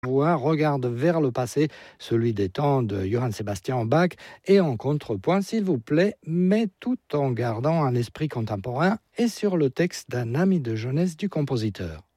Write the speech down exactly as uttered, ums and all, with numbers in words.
voix regarde vers le passé, celui des temps de Johann Sebastian Bach, et en contrepoint, s'il vous plaît, mais tout en gardant un esprit contemporain et sur le texte d'un ami de jeunesse du compositeur.